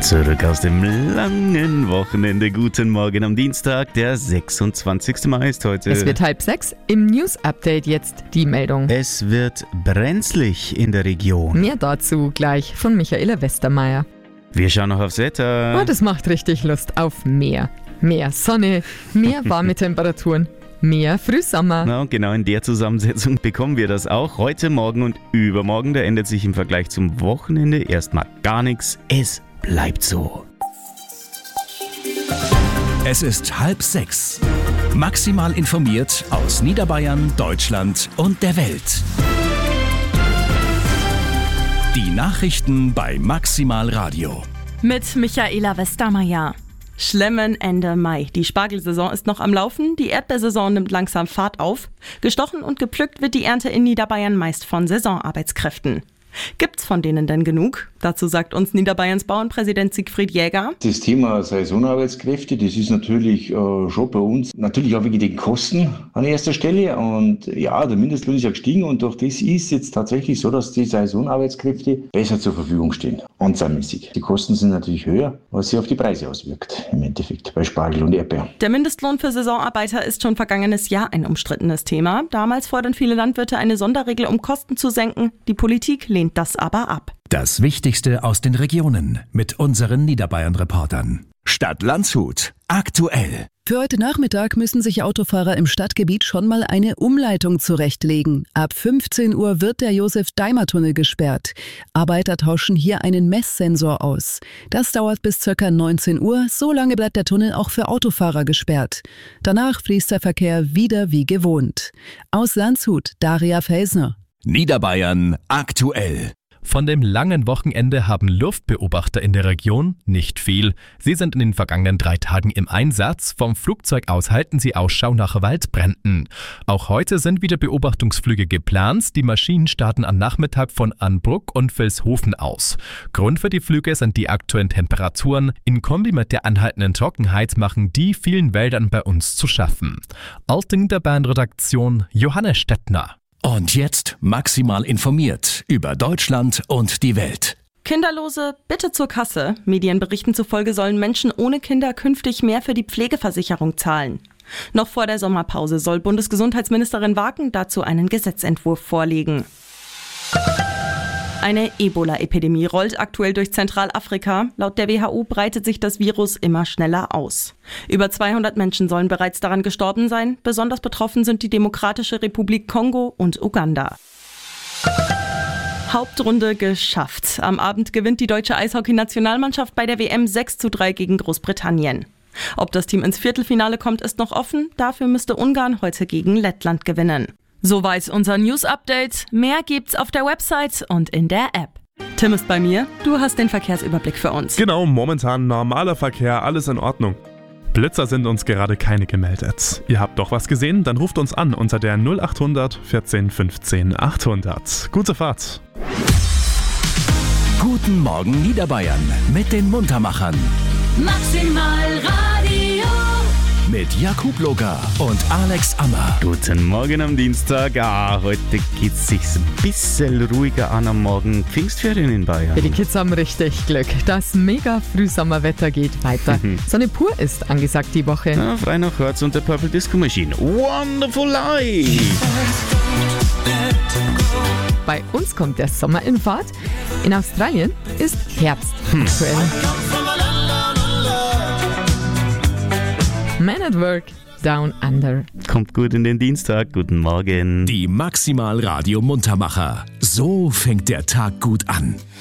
Zurück aus dem langen Wochenende. Guten Morgen am Dienstag, der 26. Mai ist heute. Es wird 5:30. Im News-Update jetzt die Meldung. Es wird brenzlig in der Region. Mehr dazu gleich von Michaela Westermeier. Wir schauen noch aufs Wetter. Oh, das macht richtig Lust auf mehr. Mehr Sonne, mehr warme Temperaturen, mehr Frühsommer. Na, und genau in der Zusammensetzung bekommen wir das auch. Heute, morgen und übermorgen, da ändert sich im Vergleich zum Wochenende erstmal gar nichts. Es bleibt so. Es ist 5:30. Maximal informiert aus Niederbayern, Deutschland und der Welt. Die Nachrichten bei Maximal Radio. Mit Michaela Westermeier. Schlemmen Ende Mai. Die Spargelsaison ist noch am Laufen, die Erdbeersaison nimmt langsam Fahrt auf. Gestochen und gepflückt wird die Ernte in Niederbayern meist von Saisonarbeitskräften. Gibt's von denen denn genug? Dazu sagt uns Niederbayerns Bauernpräsident Siegfried Jäger. Das Thema Saisonarbeitskräfte, das ist natürlich schon bei uns, natürlich auch wegen den Kosten an erster Stelle. Und ja, der Mindestlohn ist ja gestiegen und durch das ist jetzt tatsächlich so, dass die Saisonarbeitskräfte besser zur Verfügung stehen, anzahlmäßig. Die Kosten sind natürlich höher, was sich auf die Preise auswirkt, im Endeffekt, bei Spargel und Erdbeer. Der Mindestlohn für Saisonarbeiter ist schon vergangenes Jahr ein umstrittenes Thema. Damals fordern viele Landwirte eine Sonderregel, um Kosten zu senken. Die Politik lehnt das aber ab. Das Wichtigste aus den Regionen mit unseren Niederbayern-Reportern. Stadt Landshut. Aktuell. Für heute Nachmittag müssen sich Autofahrer im Stadtgebiet schon mal eine Umleitung zurechtlegen. Ab 15 Uhr wird der Josef-Daimer-Tunnel gesperrt. Arbeiter tauschen hier einen Messsensor aus. Das dauert bis ca. 19 Uhr. So lange bleibt der Tunnel auch für Autofahrer gesperrt. Danach fließt der Verkehr wieder wie gewohnt. Aus Landshut, Daria Felsner. Niederbayern aktuell. Von dem langen Wochenende haben Luftbeobachter in der Region nicht viel. Sie sind in den vergangenen 3 Tagen im Einsatz. Vom Flugzeug aus halten sie Ausschau nach Waldbränden. Auch heute sind wieder Beobachtungsflüge geplant. Die Maschinen starten am Nachmittag von Anbruck und Vilshofen aus. Grund für die Flüge sind die aktuellen Temperaturen. In Kombi mit der anhaltenden Trockenheit machen die vielen Wäldern bei uns zu schaffen. Alting der Bayern-Redaktion, Johannes Stettner. Und jetzt maximal informiert über Deutschland und die Welt. Kinderlose, bitte zur Kasse. Medienberichten zufolge sollen Menschen ohne Kinder künftig mehr für die Pflegeversicherung zahlen. Noch vor der Sommerpause soll Bundesgesundheitsministerin Wagen dazu einen Gesetzentwurf vorlegen. Eine Ebola-Epidemie rollt aktuell durch Zentralafrika. Laut der WHO breitet sich das Virus immer schneller aus. Über 200 Menschen sollen bereits daran gestorben sein. Besonders betroffen sind die Demokratische Republik Kongo und Uganda. Hauptrunde geschafft. Am Abend gewinnt die deutsche Eishockey-Nationalmannschaft bei der WM 6:3 gegen Großbritannien. Ob das Team ins Viertelfinale kommt, ist noch offen. Dafür müsste Ungarn heute gegen Lettland gewinnen. Soweit unser News-Update. Mehr gibt's auf der Website und in der App. Tim ist bei mir. Du hast den Verkehrsüberblick für uns. Genau, momentan normaler Verkehr, alles in Ordnung. Blitzer sind uns gerade keine gemeldet. Ihr habt doch was gesehen? Dann ruft uns an unter der 0800 14 15 800. Gute Fahrt. Guten Morgen Niederbayern mit den Muntermachern. Maximal Radio. Mit Jakub Loga und Alex Ammer. Guten Morgen am Dienstag. Heute geht es sich ein bisschen ruhiger an am Morgen. Pfingstferien in Bayern. Ja, die Kids haben richtig Glück. Das mega Frühsommerwetter geht weiter. Sonne pur ist angesagt die Woche. Ja, frei nach Herz und der Purple Disco Machine. Wonderful Life! Bei uns kommt der Sommer in Fahrt. In Australien ist Herbst aktuell. Man at Work, Down Under. Kommt gut in den Dienstag. Guten Morgen. Die Maximal Radio Muntermacher. So fängt der Tag gut an.